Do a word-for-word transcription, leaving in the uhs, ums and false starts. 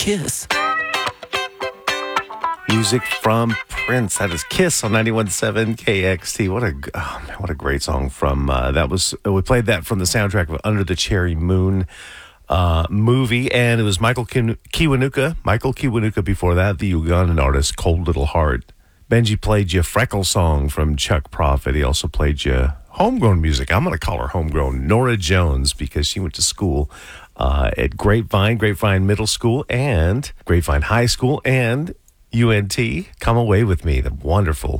Kiss. Music from Prince. That is Kiss on ninety-one point seven K X T. What a oh man, what a great song from uh, that was. We played that from the soundtrack of Under the Cherry Moon uh, movie, and it was Michael Kin- Kiwanuka. Michael Kiwanuka before that, the Ugandan artist Cold Little Heart. Benji played you Freckle Song from Chuck Prophet. He also played you homegrown music. I'm going to call her homegrown, Nora Jones, because she went to school uh, at Grapevine, Grapevine Middle School, and Grapevine High School, and U N T. Come Away With Me, the wonderful